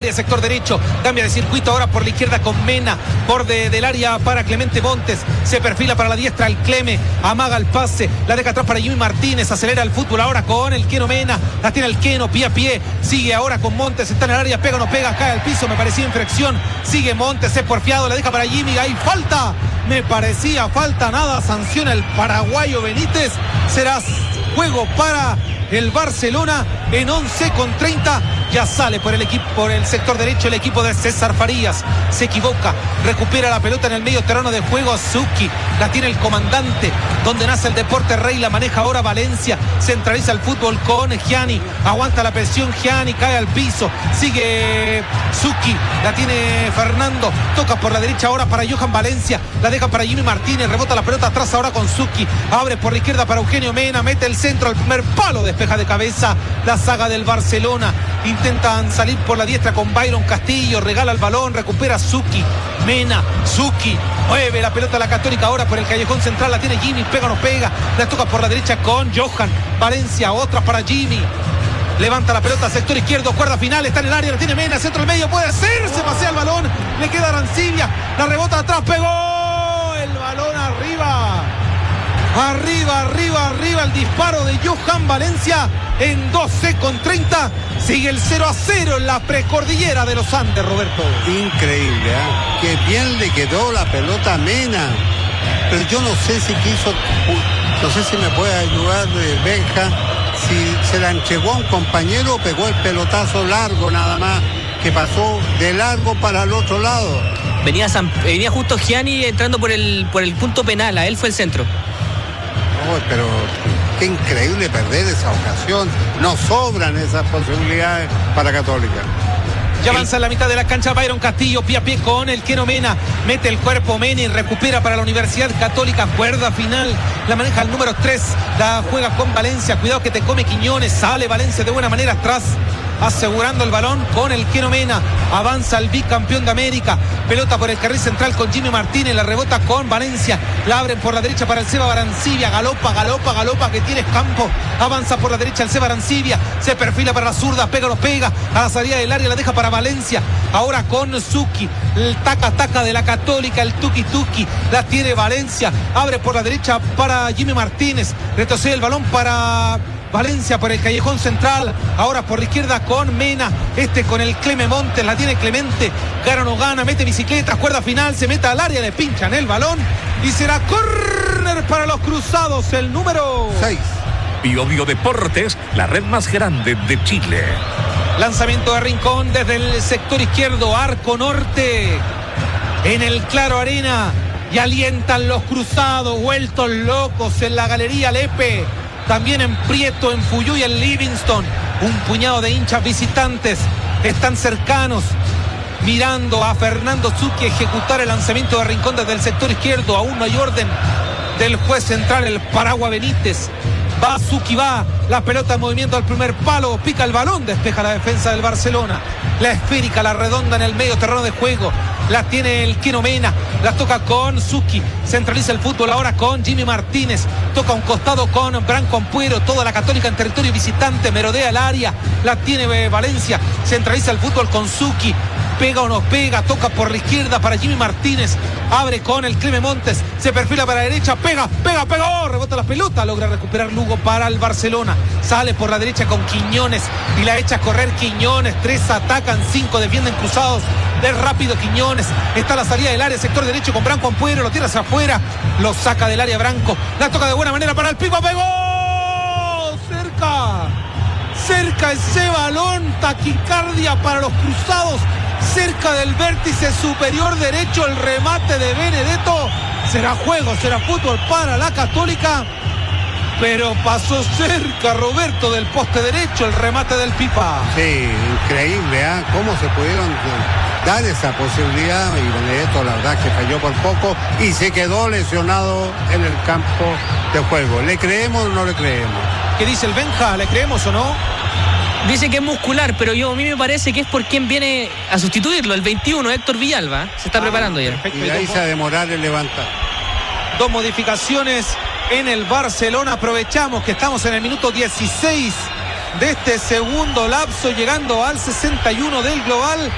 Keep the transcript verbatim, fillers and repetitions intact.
área, sector derecho, cambia de circuito ahora por la izquierda con Mena, borde del área para Clemente Montes, se perfila para la diestra el Cleme, amaga el pase, la deja atrás para Jimmy Martínez, acelera el fútbol ahora con el Keno Mena, la tiene el Keno, pie a pie, sigue ahora con Montes, está en el área, pega o no pega, cae al piso, me parecía infracción, sigue Montes, es porfiado, la deja para Jimmy, hay falta, me parecía falta, nada, sanciona el paraguayo Benítez, será juego para el Barcelona en once con treinta. Ya sale por el equipo, por el sector derecho el equipo de César Farías. Se equivoca, recupera la pelota en el medio terreno de juego. Suki, la tiene el comandante. Donde nace el deporte rey, la maneja ahora Valencia. Centraliza el fútbol con Gianni. Aguanta la presión Gianni, cae al piso. Sigue Suki, la tiene Fernando. Toca por la derecha ahora para Johan Valencia. La deja para Jimmy Martínez. Rebota la pelota atrás ahora con Suki. Abre por la izquierda para Eugenio Mena. Mete el centro al primer palo. Despeja de cabeza la saga del Barcelona. Intentan salir por la diestra con Byron Castillo, regala el balón, recupera Suki, Mena, Suki, mueve la pelota a la Católica ahora por el callejón central, la tiene Jimmy, pega o no pega, la toca por la derecha con Johan Valencia, otra para Jimmy, levanta la pelota, sector izquierdo, cuerda final, está en el área, la tiene Mena, centro del medio, puede ser, se pasea el balón, le queda Arancibia, la rebota atrás, pegó, el balón arriba. Arriba, arriba, arriba el disparo de Johan Valencia en doce con treinta. Sigue el cero a cero en la precordillera de los Andes, Roberto. Increíble, ¿eh? Qué bien le quedó la pelota a Mena. Pero yo no sé si quiso, no sé si me puede ayudar Benja, si se la entregó a un compañero o pegó el pelotazo largo nada más, que pasó de largo para el otro lado. Venía, San, venía justo Gianni entrando por el, por el punto penal, a él fue el centro. Oh, pero qué increíble perder esa ocasión. No sobran esas posibilidades para Católica. Ya avanza en la mitad de la cancha Byron Castillo, pie a pie con el Keno Mena, mete el cuerpo Mena y recupera para la Universidad Católica, cuerda final, la maneja el número tres, la juega con Valencia, cuidado que te come Quiñones, sale Valencia de buena manera atrás, asegurando el balón con el Keno Mena, avanza el bicampeón de América, pelota por el carril central con Jimmy Martínez, la rebota con Valencia, la abren por la derecha para el Seba Barancibia, galopa, galopa, galopa, que tiene campo, avanza por la derecha el Seba Barancibia, se perfila para la zurda, pega o no pega, a la salida del área la deja para Valencia, ahora con Suki, el taca taca de la Católica, el tuki tuki, la tiene Valencia, abre por la derecha para Jimmy Martínez, retrocede el balón para Valencia por el callejón central, ahora por la izquierda con Mena, este con el Cleme Montes, la tiene Clemente, gana o no gana, mete bicicleta, cuerda final, se mete al área, le pinchan el balón y será córner para los cruzados, el número seis. Bio Bio Deportes, la red más grande de Chile. Lanzamiento de Rincón desde el sector izquierdo, arco norte, en el Claro Arena, y alientan los cruzados, vueltos locos en la Galería Lepe, también en Prieto, en Fuyú y en Livingston, un puñado de hinchas visitantes están cercanos, mirando a Fernando Zucchi ejecutar el lanzamiento de Rincón desde el sector izquierdo, aún no hay orden del juez central, el Paragua Benítez. Va Zucchi, va la pelota en movimiento al primer palo, pica el balón, despeja la defensa del Barcelona, la esférica, la redonda en el medio terreno de juego, la tiene el Keno Mena, la toca con Zucchi, centraliza el fútbol ahora con Jimmy Martínez, toca un costado con Branco Ampuero, toda la Católica en territorio visitante, merodea el área, la tiene Valencia, centraliza el fútbol con Zucchi, pega o no pega, toca por la izquierda para Jimmy Martínez, abre con el Cleme Montes, se perfila para la derecha, pega, pega, pegó, rebota la pelota, logra recuperar Lugo para el Barcelona, sale por la derecha con Quiñones y la echa a correr Quiñones, tres atacan, cinco defienden cruzados, de rápido Quiñones, está la salida del área, sector derecho con Branco Ampuero, lo tira hacia afuera, lo saca del área Branco, la toca de buena manera para el Pipa, pegó, cerca, cerca ese balón, taquicardia para los cruzados, cerca del vértice superior derecho, el remate de Benedetto, será juego, será fútbol para la Católica, pero pasó cerca Roberto del poste derecho, el remate del Pipa. Sí, increíble, ¿eh? Cómo se pudieron dar esa posibilidad, y Benedetto la verdad que falló por poco y se quedó lesionado en el campo de juego. ¿Le creemos o no le creemos? ¿Qué dice el Benja? ¿Le creemos o no? Dice que es muscular, pero yo a mí me parece que es por quien viene a sustituirlo, el veintiuno, Héctor Villalba. Se está ah, preparando ya. Y de ahí se va a demorar en levantar. Dos modificaciones en el Barcelona. Aprovechamos que estamos en el minuto dieciséis de este segundo lapso, llegando al sesenta y uno del global.